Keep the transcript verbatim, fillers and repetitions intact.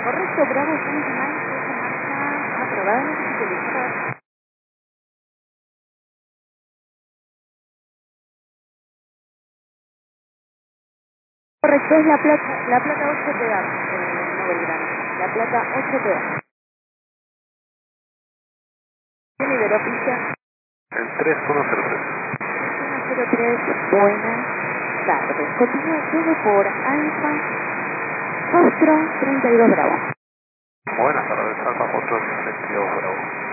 Correcto, Bravo seis Mike, esa marca aprobada, necesito utilizar. Correcto, es la placa, la placa ocho T A, eh, no Belgrano, la placa ocho T A. ¿Qué liberó pista? El tres uno cero tres. tres uno cero tres, buenas tardes. Continúa todo por Alfa Foxtrot treinta y dos Bravo. Buenas tardes, Alfa Foxtrot treinta y dos Bravo.